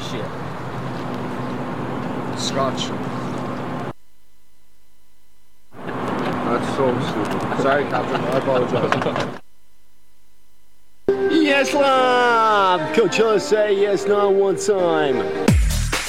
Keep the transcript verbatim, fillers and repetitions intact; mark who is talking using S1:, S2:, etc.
S1: shit.
S2: Scotch. That's so stupid. Sorry, Captain. I apologize.
S3: Yes, love! Coach, say yes, no, one time.